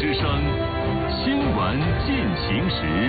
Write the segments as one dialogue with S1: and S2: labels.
S1: 之声新闻进行时。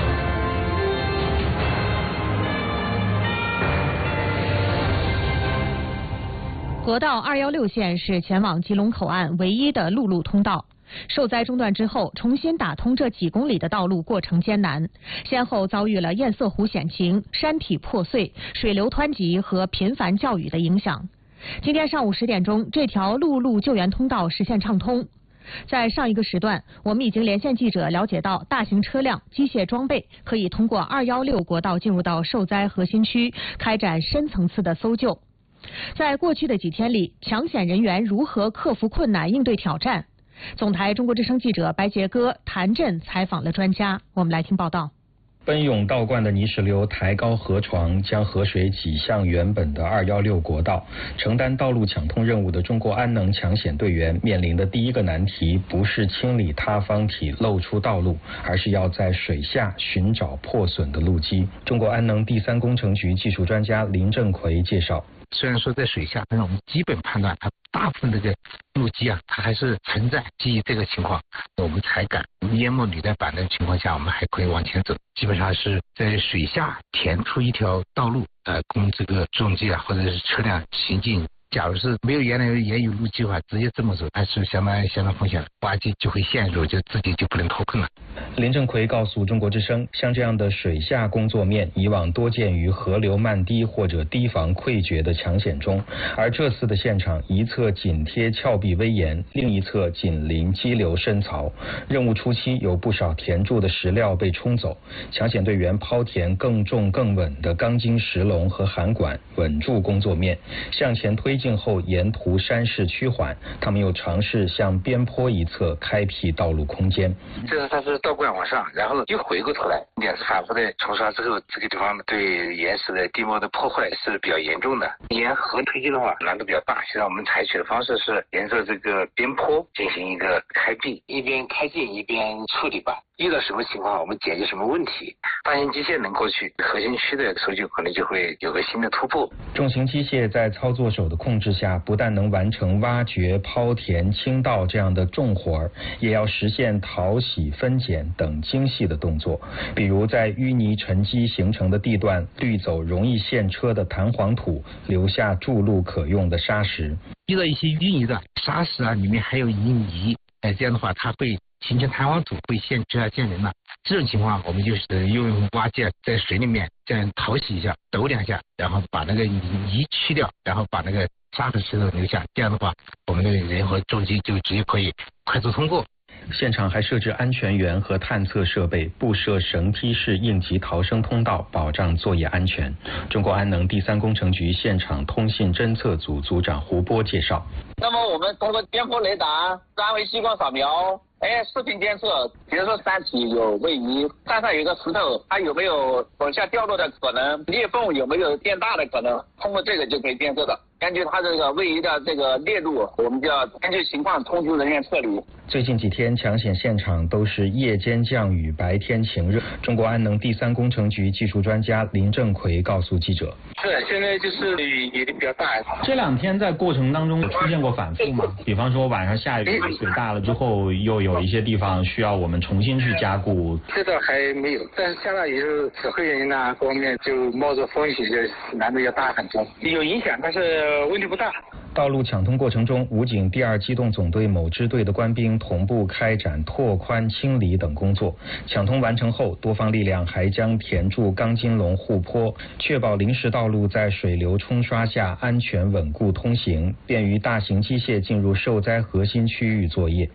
S2: 国道216线是前往吉隆口岸唯一的陆路通道。受灾中断之后，重新打通这几公里的道路过程艰难，先后遭遇了堰塞湖险情、山体破碎、水流湍急和频繁降雨的影响。今天上午10点钟，这条陆路救援通道实现畅通。在上一个时段，我们已经连线记者了解到，大型车辆、机械装备可以通过216国道进入到受灾核心区，开展深层次的搜救。在过去的几天里，抢险人员如何克服困难、应对挑战？总台中国之声记者白杰哥、谭震采访了专家，我们来听报道。
S3: 奔涌倒灌的泥石流抬高河床，将河水挤向原本的216国道。承担道路抢通任务的中国安能抢险队员面临的第一个难题，不是清理塌方体露出道路，而是要在水下寻找破损的路基。中国安能第3工程局技术专家林正奎介绍，
S4: 虽然说在水下，但是我们基本判断它大部分这个路基它还是存在。基于这个情况，我们才敢淹没履带板的情况下，我们还可以往前走。基本上是在水下填出一条道路，供这个重机或者是车辆行进。假如是没有原来原有路基的话，直接这么走，它是相当风险，挖机就会陷入，就自己就不能脱困了。
S3: 林正奎告诉中国之声，像这样的水下工作面，以往多见于河流漫堤或者堤防溃决的抢险中，而这次的现场一侧紧贴峭壁危岩，另一侧紧邻激流深槽。任务初期有不少填筑的石料被冲走，抢险队员抛填更重更稳的钢筋石笼和涵管，稳住工作面，向前推进后沿途山势趋缓，他们又尝试向边坡一侧开辟道路空间。
S4: 这是它是倒灌往上，然后又回过头来，两次反复的冲刷之后，这个地方对岩石的地貌的破坏是比较严重的。沿河推进的话难度比较大，现在我们采取的方式是沿着这个边坡进行一个开辟，一边开进一边处理吧。遇到什么情况我们解决什么问题，大型机械能过去，核心区的搜救可能就会有个新的突破。
S3: 重型机械在操作手的控制下，不但能完成挖掘、抛填、倾倒这样的重活儿，也要实现淘洗、分拣等精细的动作。比如在淤泥沉积形成的地段，滤走容易陷车的弹簧土，留下筑路可用的砂石。
S4: 遇到一些淤泥的砂石里面还有泥，这样的话它会形成弹簧土，会陷车陷人了。这种情况我们就是用挖机在水里面这样淘洗一下，抖2下，然后把那个泥去掉，然后把那个沙和石头留下。这样的话，我们的人和重机就直接可以快速通过。
S3: 现场还设置安全员和探测设备，布设绳梯式应急逃生通道，保障作业安全。中国安能第3工程局现场通信侦测组组长胡波介绍，
S5: 那么我们通过边坡雷达、3维激光扫描、视频监测，比如说山体有位移，山上有一个石头，它有没有往下掉落的可能，裂缝有没有变大的可能，通过这个就可以监测的。根据它这个位移的这个链路，我们就要根据情况通知人员撤离。
S3: 最近几天抢险现场都是夜间降雨，白天晴热。中国安能第3工程局技术专家林正奎告诉记者，
S4: 是现在就是雨也比较大。
S6: 这2天在过程当中出现过反复吗？比方说晚上下雨水大了之后，又有一些地方需要我们重新去加固。
S4: 这倒还没有，但是下大雨后指挥人各方面就冒着风险，就难度要大很多。有影响，但是问题不大。
S3: 道路抢通过程中，武警第2机动总队某支队的官兵同步开展拓宽、清理等工作。抢通完成后，多方力量还将填筑钢筋笼护坡，确保临时道路在水流冲刷下安全稳固通行，便于大型机械进入受灾核心区域作业。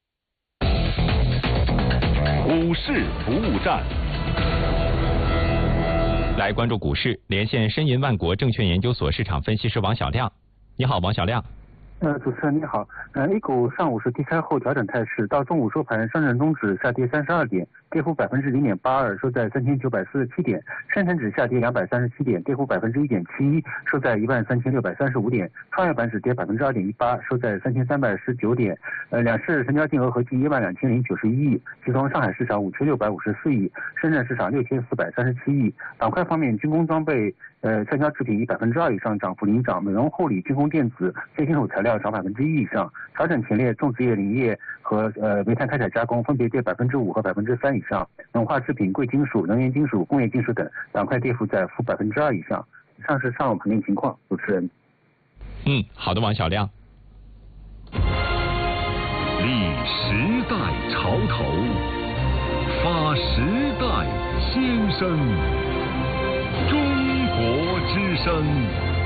S1: 股市服务站，
S7: 来关注股市，连线申银万国证券研究所市场分析师王小亮。你好，王小亮。
S8: 主持人你好。A 股上午是低开后调整态势，到中午收盘，上证综指下跌32点，跌幅0.82%，收在3947点；深成指下跌237点，跌幅1.71%，收在13635点；创业板指跌2.18%，收在3319点。两市成交金额合计12091亿，其中上海市场5654亿，深圳市场6437亿。板块方面，军工装备橡胶制品以2%以上涨幅领涨，美容护理、军工电子、非金属材料涨1%以上，调整前列种植业、林业和煤炭开采加工分别跌5%和3%以上，农化制品、贵金属、能源金属、工业金属等板块跌幅在-2%以上。以上是上午盘面情况，主持人。
S7: 好的，王小亮。
S1: 立时代潮头，发时代先声，中国之声。